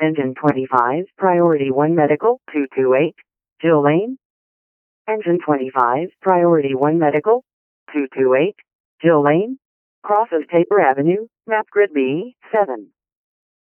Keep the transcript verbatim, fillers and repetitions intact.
Engine twenty-five, Priority one Medical, two two eight, Jill Lane. Engine twenty-five, Priority one Medical, two two eight, Jill Lane. Crosses Tabor Avenue, map grid B, seven.